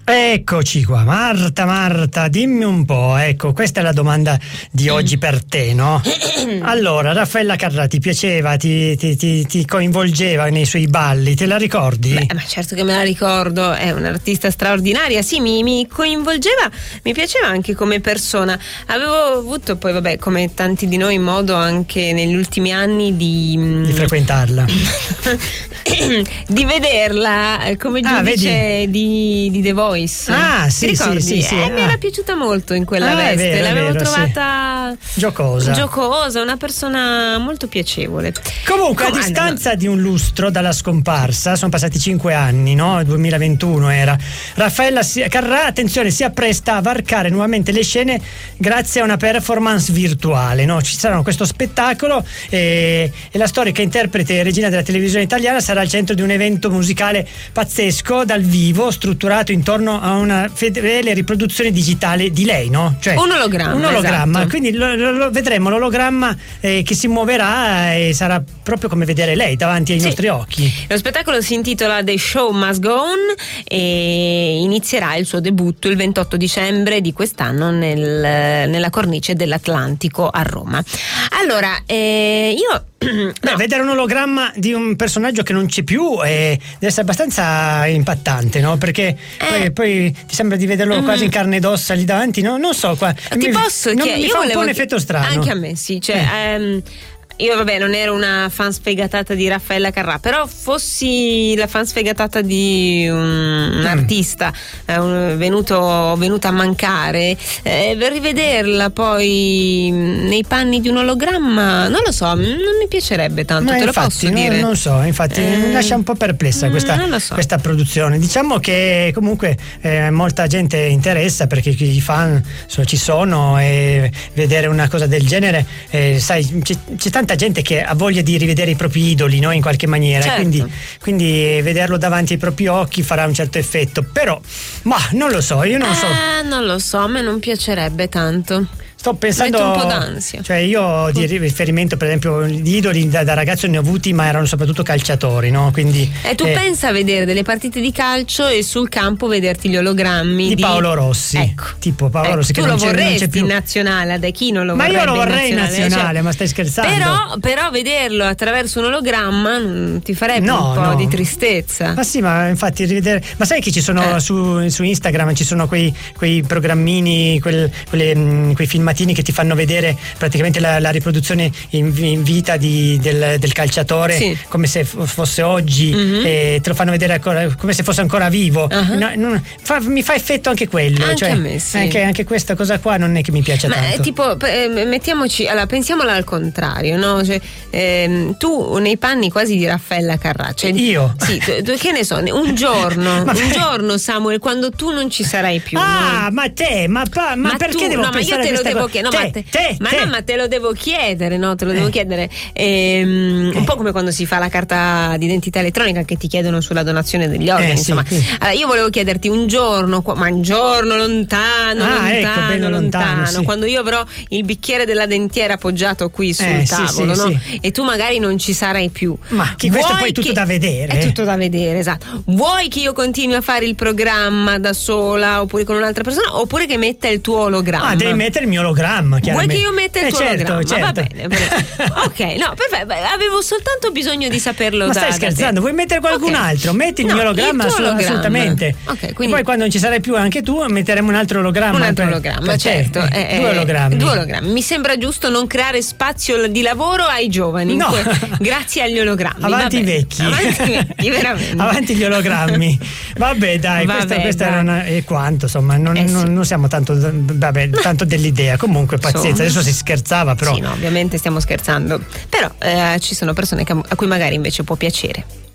Eccoci qua, Marta, dimmi un po', ecco, questa è la domanda di oggi per te, no? Allora, Raffaella Carrà ti piaceva, ti coinvolgeva nei suoi balli, te la ricordi? Beh, ma certo che me la ricordo, è un'artista straordinaria, sì, mi coinvolgeva, mi piaceva anche come persona. Avevo avuto poi, vabbè, come tanti di noi, modo anche negli ultimi anni di frequentarla. Di vederla come giudice di The Voice. Ah, sì, sì. Mi era piaciuta molto in quella veste, l'avevo trovata giocosa, una persona molto piacevole. Comunque, a distanza di un lustro dalla scomparsa, sono passati 5 anni, no? 2021 era. Raffaella Carrà, attenzione, si appresta a varcare nuovamente le scene grazie a una performance virtuale, no? Ci sarà questo spettacolo e la storica interprete e regina della televisione italiana sarà al centro di un evento musicale pazzesco dal vivo, strutturato intorno a una fedele riproduzione digitale di lei, no? Cioè un ologramma, esatto. Quindi vedremo l'ologramma che si muoverà e sarà proprio come vedere lei davanti ai nostri occhi. Lo spettacolo si intitola The Show Must Go On e inizierà il suo debutto il 28 dicembre di quest'anno nella cornice dell'Atlantico a Roma. Allora, io vedere un ologramma di un personaggio che non c'è più deve essere abbastanza impattante, no? Perché poi ti sembra di vederlo quasi in carne ed ossa lì davanti, no? Non so, qua mi fa un po' un effetto strano. Anche a me, sì, cioè io vabbè non ero una fan sfegatata di Raffaella Carrà, però fossi la fan sfegatata di un artista venuta a mancare, rivederla poi nei panni di un ologramma, non lo so, non mi piacecerebbe tanto. Ma te infatti, lo posso dire? Non so, infatti mi lascia un po' perplessa questa produzione. Diciamo che comunque molta gente interessa, perché i fan ci sono, e vedere una cosa del genere, sai, c'è tanta gente che ha voglia di rivedere i propri idoli, no? In qualche maniera, certo. quindi vederlo davanti ai propri occhi farà un certo effetto, però non lo so, io non so. Non lo so, a me non piacerebbe tanto. Sto pensando, metto un po' d'ansia. Cioè io di riferimento, per esempio, gli idoli da ragazzo ne ho avuti, ma erano soprattutto calciatori, no? Quindi tu pensa a vedere delle partite di calcio e sul campo vederti gli ologrammi di Paolo Rossi, ecco. Tipo Paolo Rossi, tu che lo non vorresti più in nazionale, da chi non lo vorrebbe? Ma io lo vorrei in nazionale, cioè, ma stai scherzando? Però vederlo attraverso un ologramma ti farebbe un po' di tristezza. Ma sì, ma infatti rivedere, ma sai che ci sono su Instagram ci sono quei programmini, quei filmatini che ti fanno vedere praticamente la riproduzione in vita del calciatore, sì, come se fosse oggi, e te lo fanno vedere ancora, come se fosse ancora vivo. Mi fa effetto anche quello, anche cioè, a me, sì. anche questa cosa qua non è che mi piace tanto. Tipo, pensiamola al contrario, no? Cioè, tu nei panni quasi di Raffaella Carrà, cioè, io? Sì, tu, che ne so, un giorno Samuel, quando tu non ci sarai più. Ma perché devo pensare a questa cosa? Ma te lo devo chiedere, no? Te lo devo chiedere. Un po' come quando si fa la carta d'identità elettronica, che ti chiedono sulla donazione degli organi, insomma. Sì. Allora, io volevo chiederti un giorno lontano, sì, quando io avrò il bicchiere della dentiera appoggiato qui sul tavolo, no? Sì. E tu magari non ci sarai più. Ma questo poi è tutto da vedere. È tutto da vedere, esatto. Vuoi che io continui a fare il programma da sola, oppure con un'altra persona, oppure che metta il tuo ologramma? Devi mettere il mio ologramma, chiaramente. Vuoi che io metta il tuo ologramma? Certo. Va bene. Ok, no, perfetto. Avevo soltanto bisogno di saperlo. Ma stai scherzando? Vuoi mettere qualcun altro? Metti il mio ologramma, assolutamente. Okay, quindi... E poi quando non ci sarai più anche tu, metteremo un altro ologramma. Certo. Due ologrammi. Mi sembra giusto non creare spazio di lavoro ai giovani. No. Grazie agli ologrammi. Avanti i vecchi. Veramente. Avanti gli ologrammi. Vabbè, dai, questa era quanto, insomma, non siamo tanto dell'idea. Comunque pazienza, adesso si scherzava, però. Sì, no, ovviamente stiamo scherzando. Però ci sono persone a cui magari invece può piacere.